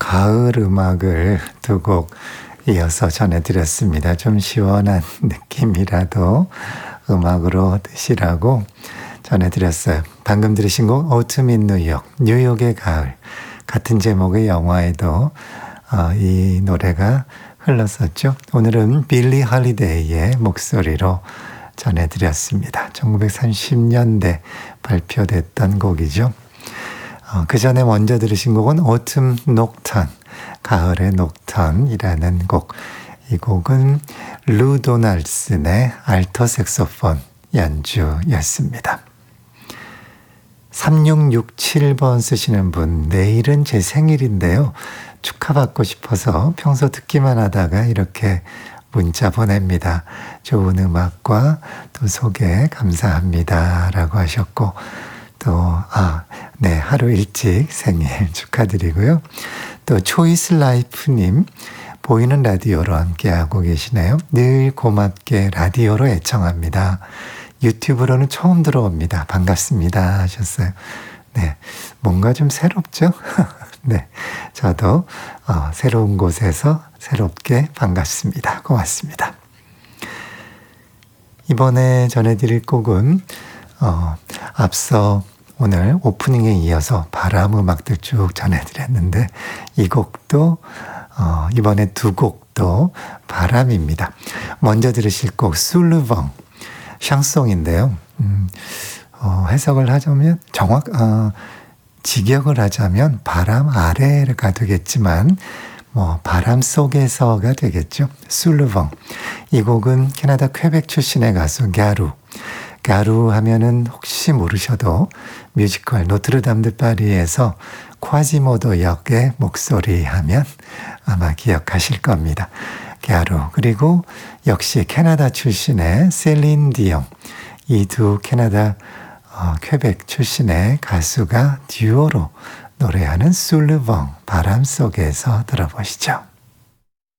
가을 음악을 두 곡 이어서 전해드렸습니다. 좀 시원한 느낌이라도 음악으로 드시라고 전해드렸어요. 방금 들으신 곡 Autumn in New York, 뉴욕의 가을. 같은 제목의 영화에도 이 노래가 흘렀었죠. 오늘은 빌리 홀리데이의 목소리로 전해드렸습니다. 1930년대 발표됐던 곡이죠. 그 전에 먼저 들으신 곡은 Autumn Nocturne, 가을의 녹턴이라는 곡. 이 곡은 루 도널슨의 알토 색소폰 연주였습니다. 3667번 쓰시는 분, 내일은 제 생일인데요. 축하받고 싶어서 평소 듣기만 하다가 이렇게 문자 보냅니다. 좋은 음악과 또 소개 감사합니다 라고 하셨고, 또 네, 하루 일찍 생일 축하드리고요. 또 초이스 라이프님, 보이는 라디오로 함께하고 계시네요. 늘 고맙게 라디오로 애청합니다. 유튜브로는 처음 들어옵니다. 반갑습니다 하셨어요. 네, 뭔가 좀 새롭죠? 네, 저도 새로운 곳에서 새롭게 반갑습니다. 고맙습니다. 이번에 전해드릴 곡은 앞서 오늘 오프닝에 이어서 바람 음악들 쭉 전해드렸는데 이 곡도 이번에 두 곡도 바람입니다. 먼저 들으실 곡 술르벙 샹송인데요. 해석을 하자면 직역을 하자면 바람 아래가 되겠지만 바람 속에서가 되겠죠. 술르벙. 이 곡은 캐나다 퀘벡 출신의 가수 가루 하면은 혹시 모르셔도 뮤지컬 노트르담 드 파리에서 콰지모도 역의 목소리 하면 아마 기억하실 겁니다. 가루. 그리고 역시 캐나다 출신의 셀린 디옹. 이 두 캐나다 퀘벡 출신의 가수가 듀오로 노래하는 술르벙 바람 속에서 들어보시죠.